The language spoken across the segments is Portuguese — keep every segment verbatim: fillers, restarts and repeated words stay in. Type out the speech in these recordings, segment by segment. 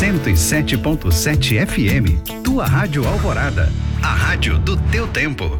cento e sete ponto sete F M, tua Rádio Alvorada, a rádio do teu tempo.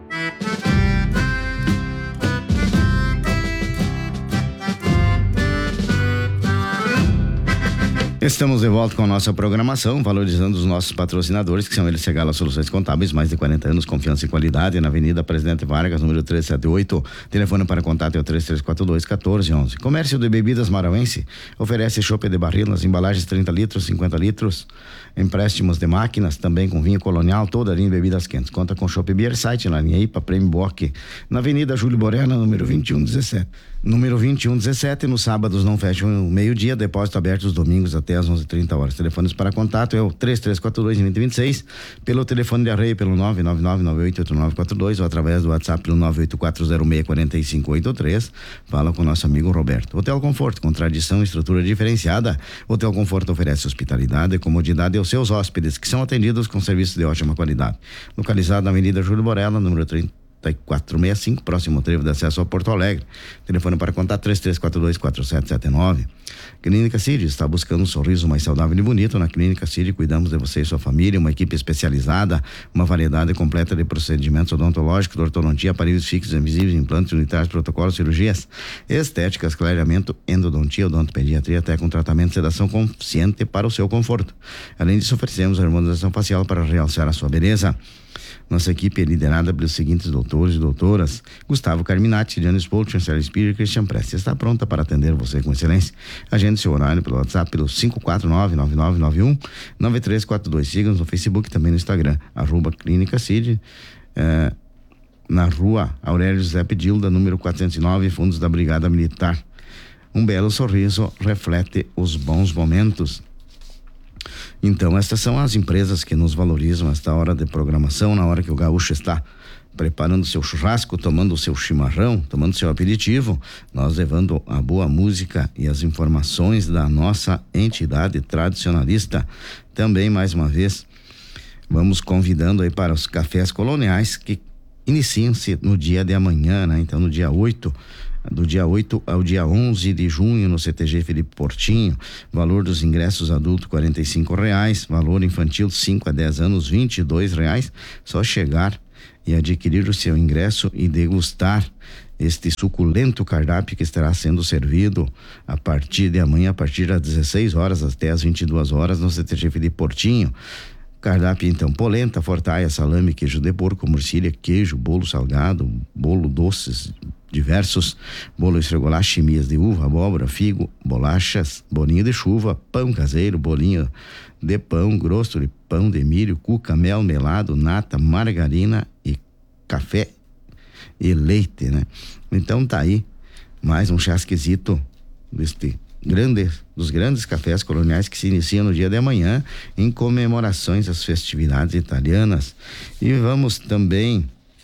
Estamos de volta com a nossa programação, valorizando os nossos patrocinadores, que são eles Segala Soluções Contábeis, mais de quarenta anos, confiança e qualidade, na Avenida Presidente Vargas, número trezentos e setenta e oito. Telefone para contato é o três três quatro dois, um quatro um um. Comércio de Bebidas Marauense oferece chopp de barril nas embalagens trinta litros, cinquenta litros, empréstimos de máquinas, também com vinho colonial, toda a linha de bebidas quentes. Conta com chopp Beer Site na linha I P A, Prêmio Bock, na Avenida Júlio Borena, número vinte e um dezessete. Número vinte e um dezessete, nos sábados não fecham o meio-dia, depósito aberto os domingos até às onze e trinta horas. Telefones para contato é o três três quatro dois, dois zero dois seis, pelo telefone de arreio pelo nove nove nove, nove oito oito nove quatro dois ou através do WhatsApp pelo nove oito quatro zero seis quatro cinco oito três. Fala com o nosso amigo Roberto. Hotel Conforto, com tradição e estrutura diferenciada. Hotel Conforto oferece hospitalidade e comodidade aos seus hóspedes, que são atendidos com serviços de ótima qualidade. Localizado na Avenida Júlio Borella, número trinta e quatro sessenta e cinco, próximo ao trevo de acesso a Porto Alegre. Telefone para contato três três quatro dois, quatro sete sete nove. Clínica Cid está buscando um sorriso mais saudável e bonito. Na Clínica Cid cuidamos de você e sua família, uma equipe especializada, uma variedade completa de procedimentos odontológicos, ortodontia, aparelhos fixos, invisíveis, implantes, unitários, protocolos, cirurgias estéticas, clareamento, endodontia, odontopediatria, até com tratamento de sedação consciente para o seu conforto. Além disso, oferecemos a harmonização facial para realçar a sua beleza. Nossa equipe é liderada pelos seguintes doutores e doutoras: Gustavo Carminati, Diana Spolch, Marcelo Spira e Christian Preste. Está pronta para atender você com excelência. Agende seu horário pelo WhatsApp pelo cinco quatro nove, nove nove nove um, nove três quatro dois. Siga-nos no Facebook e também no Instagram, arroba Clínica Cid, é, na rua Aurélio José Pedilda, número quatrocentos e nove, Fundos da Brigada Militar. Um belo sorriso reflete os bons momentos. Então, estas são as empresas que nos valorizam esta hora de programação, na hora que o gaúcho está preparando seu churrasco, tomando o seu chimarrão, tomando seu aperitivo, nós levando a boa música e as informações da nossa entidade tradicionalista. Também, mais uma vez, vamos convidando aí para os cafés coloniais que iniciam-se no dia de amanhã, né? Então, no dia oito, do dia oito ao dia onze de junho, no C T G Felipe Portinho. Valor dos ingressos adulto quarenta e cinco reais, valor infantil cinco a dez anos vinte e dois reais. Só chegar e adquirir o seu ingresso e degustar este suculento cardápio que estará sendo servido a partir de amanhã, a partir das dezesseis horas até as vinte e duas horas, no C T G Felipe Portinho. Cardápio então: polenta, fortaia, salame, queijo de porco, morcilha, queijo, bolo salgado, bolo doces diversos, bolo esfregolá, chimias de uva, abóbora, figo, bolachas, bolinho de chuva, pão caseiro, bolinho de pão, grosso de pão de milho, cuca, mel, melado, nata, margarina e café e leite, né? Então tá aí mais um chasquezito deste grande, dos grandes cafés coloniais que se iniciam no dia de amanhã em comemorações às festividades italianas. E vamos também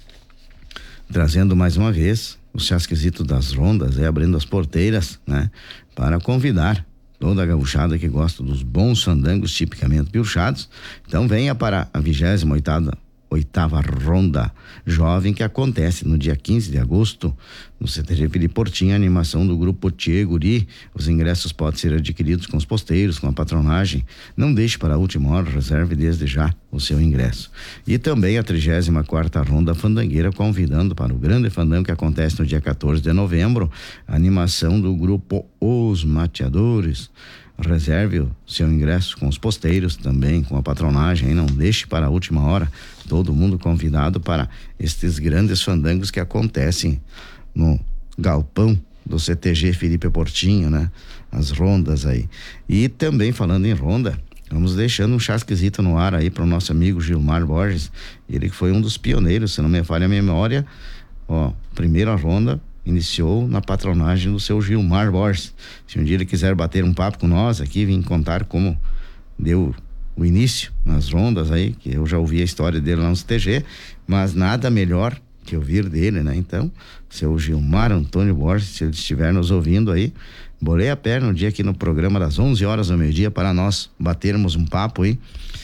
trazendo mais uma vez o chasquezito das rondas, é, abrindo as porteiras, né, para convidar toda a gauchada que gosta dos bons fandangos tipicamente pilchados. Então venha para a vigésima oitava oitava ronda jovem, que acontece no dia quinze de agosto no C T G Felipe Portinho, animação do grupo Tchê Guri. Os ingressos podem ser adquiridos com os posteiros, com a patronagem. Não deixe para a última hora, reserve desde já o seu ingresso. E também a trigésima quarta ronda fandangueira, convidando para o grande fandango que acontece no dia quatorze de novembro, a animação do grupo Os Mateadores. Reserve o seu ingresso com os posteiros, também com a patronagem, hein? Não deixe para a última hora. Todo mundo convidado para estes grandes fandangos que acontecem no galpão do C T G Felipe Portinho, né? As rondas aí. E também falando em ronda, vamos deixando um chasquezito no ar aí para o nosso amigo Gilmar Borges. Ele que foi um dos pioneiros, se não me falha a memória. Ó, primeira ronda iniciou na patronagem do seu Gilmar Borges. Se um dia ele quiser bater um papo com nós aqui, vim contar como deu o início nas rondas aí, que eu já ouvi a história dele lá no C T G, mas nada melhor que ouvir dele, né? Então, seu Gilmar Antônio Borges, se ele estiver nos ouvindo aí, bolei a perna um dia aqui no programa das onze horas ao meio-dia para nós batermos um papo aí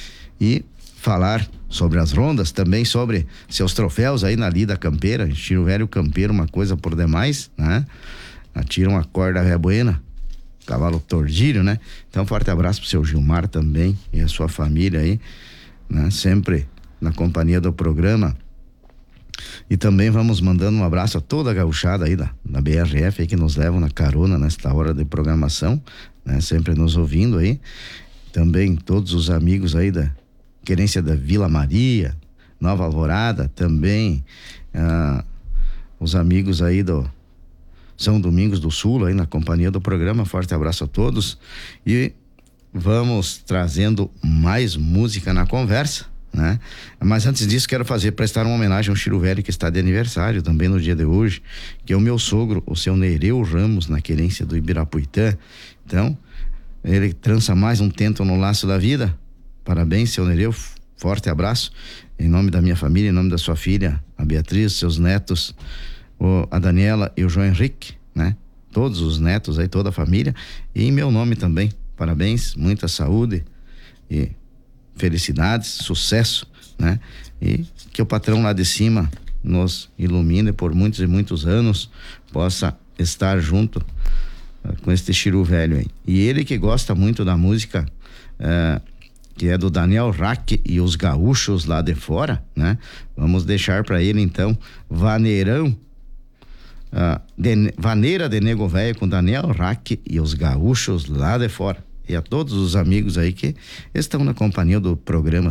e falar sobre as rondas, também sobre seus troféus aí na lida campeira. Tira o velho campeiro, uma coisa por demais, né? Atira uma corda rebuena cavalo tordilho, né? Então, forte abraço pro seu Gilmar também e a sua família aí, né? Sempre na companhia do programa. E também vamos mandando um abraço a toda a gauchada aí da, da B R F aí, que nos levam na carona nesta hora de programação, né? Sempre nos ouvindo aí. Também todos os amigos aí da querência da Vila Maria, Nova Alvorada, também ah, os amigos aí do São Domingos do Sul aí na companhia do programa. Forte abraço a todos e vamos trazendo mais música na conversa, né? Mas antes disso, quero fazer, prestar uma homenagem ao Chiro Velho, que está de aniversário também no dia de hoje, que é o meu sogro, o seu Nereu Ramos, na querência do Ibirapuitã. Então, ele trança mais um tento no laço da vida. Parabéns, seu Nereu, forte abraço em nome da minha família, em nome da sua filha, a Beatriz, seus netos, o, a Daniela e o João Henrique, né? Todos os netos aí, toda a família, e em meu nome também, parabéns, muita saúde e felicidades, sucesso, né? E que o patrão lá de cima nos ilumine por muitos e muitos anos, possa estar junto uh, com este Chiru Velho aí. E ele que gosta muito da música, uh, que é do Daniel Rack e os gaúchos lá de fora, né? Vamos deixar para ele então Vaneirão, uh, de, Vaneira de Nego Velho com Daniel Rack e os gaúchos lá de fora. E a todos os amigos aí que estão na companhia do programa